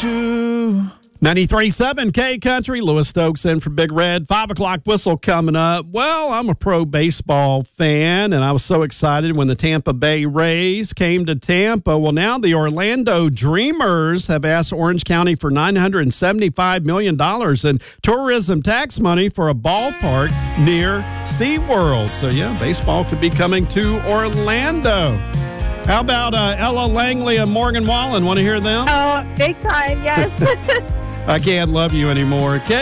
you. 93.7 K Country, Lewis Stokes in for Big Red. 5 o'clock whistle coming up. Well, I'm a pro baseball fan, and I was so excited when the Tampa Bay Rays came to Tampa. Well, now the Orlando Dreamers have asked Orange County for $975 million in tourism tax money for a ballpark near SeaWorld. So, yeah, baseball could be coming to Orlando. How about Ella Langley and Morgan Wallen? Want to hear them? Oh, big time, yes. I can't love you anymore.